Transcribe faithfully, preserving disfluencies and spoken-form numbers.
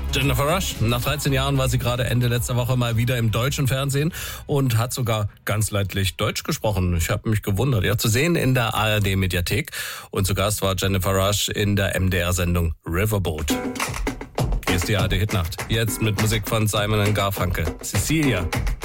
Jennifer Rush. Nach dreizehn Jahren war sie gerade Ende letzter Woche mal wieder im deutschen Fernsehen und hat sogar ganz leidlich Deutsch gesprochen. Ich habe mich gewundert. Ja, zu sehen in der A R D-Mediathek. Und zu Gast war Jennifer Rush in der M D R-Sendung Riverboat. Hier ist die A R D-Hitnacht. Jetzt mit Musik von Simon und Garfunkel. Cecilia.